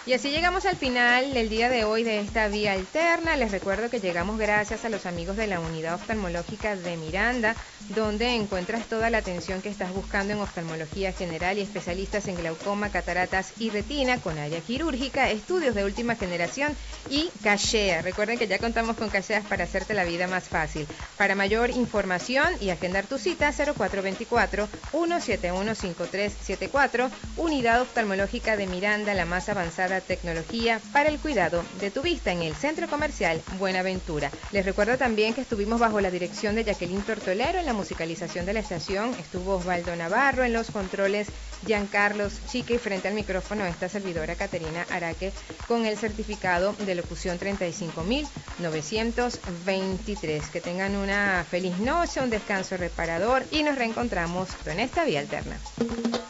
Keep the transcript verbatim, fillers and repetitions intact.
Y así llegamos al final del día de hoy de esta vía alterna. Les recuerdo que llegamos gracias a los amigos de la Unidad Oftalmológica de Miranda, donde encuentras toda la atención que estás buscando en oftalmología general y especialistas en glaucoma, cataratas y retina, con área quirúrgica, estudios de última generación y cachea. Recuerden que ya contamos con cacheas para hacerte la vida más fácil. Para mayor información y agendar tu cita, cero cuatro dos cuatro, uno siete uno, cinco tres siete cuatro, Unidad Oftalmológica de Miranda, la más avanzada tecnología para el cuidado de tu vista en el Centro Comercial Buenaventura. Les recuerdo también que estuvimos bajo la dirección de Jacqueline Tortolero en la musicalización de la estación, estuvo Osvaldo Navarro en los controles, Giancarlos Chique, y frente al micrófono esta servidora Caterina Araque con el certificado de locución treinta y cinco mil novecientos veintitrés. Que tengan una feliz noche, un descanso reparador y nos reencontramos en esta vía alterna.